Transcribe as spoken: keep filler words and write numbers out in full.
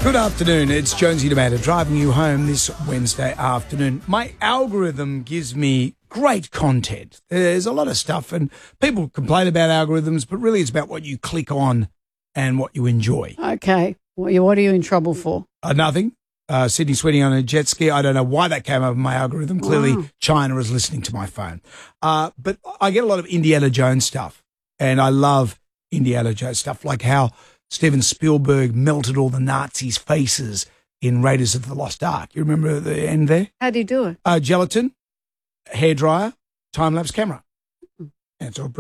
Good afternoon. It's Jonesy Demanda driving you home this Wednesday afternoon. My algorithm gives me great content. There's a lot of stuff, and people complain about algorithms, but really it's about what you click on and what you enjoy. Okay. What are you, what are you in trouble for? Uh, nothing. Uh, Sydney Sweeney on a jet ski. I don't know why that came up in my algorithm. Clearly, Wow. China is listening to my phone. Uh, but I get a lot of Indiana Jones stuff, and I love Indiana Jones stuff, like how Steven Spielberg melted all the Nazis' faces in Raiders of the Lost Ark. You remember the end there? How do you do it? Uh, gelatin, hairdryer, time-lapse camera. And it's all